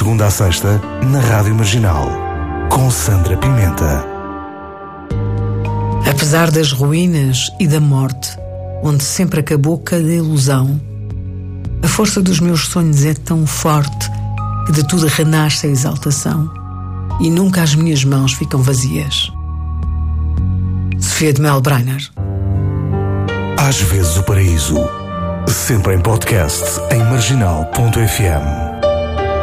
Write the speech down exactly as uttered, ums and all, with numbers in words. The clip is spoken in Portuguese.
segunda a sexta, na Rádio Marginal, com Sandra Pimenta. Apesar das ruínas e da morte, onde sempre acabou cada ilusão, a força dos meus sonhos é tão forte que de tudo renasce a exaltação e nunca as minhas mãos ficam vazias. Sofia de Mel Brainer. Às vezes o paraíso, sempre em podcast em marginal ponto f m.